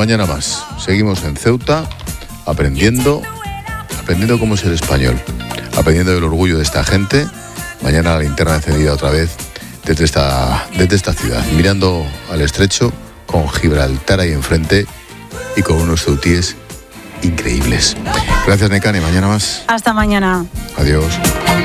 mañana más. Seguimos en Ceuta, aprendiendo cómo es el español, aprendiendo del orgullo de esta gente. Mañana la linterna encendida otra vez desde esta ciudad, mirando al estrecho, con Gibraltar ahí enfrente y con unos ceutíes increíbles. Gracias, Nekane, mañana más. Hasta mañana. Adiós.